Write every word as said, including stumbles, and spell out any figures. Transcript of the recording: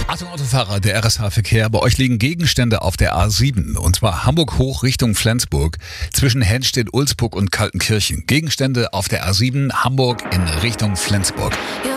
Achtung Autofahrer, der R S H-Verkehr. Bei euch liegen Gegenstände auf der A sieben. Und zwar Hamburg hoch Richtung Flensburg. Zwischen Henstedt, Ulsburg und Kaltenkirchen. Gegenstände auf der A sieben Hamburg in Richtung Flensburg.